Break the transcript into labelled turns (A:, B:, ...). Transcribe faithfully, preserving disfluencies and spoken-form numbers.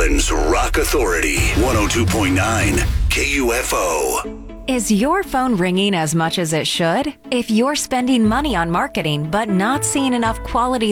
A: Portland's Rock Authority, one oh two point nine K U F O.
B: Is your phone ringing as much as it should? If you're spending money on marketing but not seeing enough quality